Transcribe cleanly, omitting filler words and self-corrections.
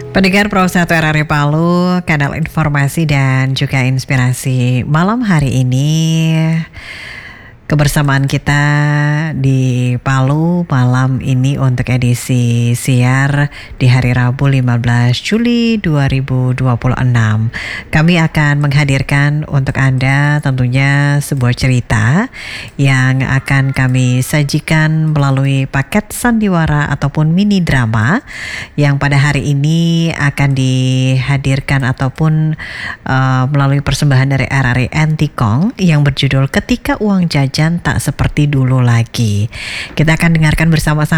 Pendengar Pro 1 RRI Palu, kanal informasi dan juga inspirasi malam hari ini. Kebersamaan kita di Palu malam ini untuk edisi siar di hari Rabu 15 Juli 2026. Kami akan menghadirkan untuk Anda tentunya sebuah cerita yang akan kami sajikan melalui paket sandiwara ataupun mini drama yang pada hari ini akan dihadirkan ataupun melalui persembahan dari RRI Antikong yang berjudul Ketika Uang Jajan Tak Seperti Dulu Lagi. Kita akan dengarkan bersama-sama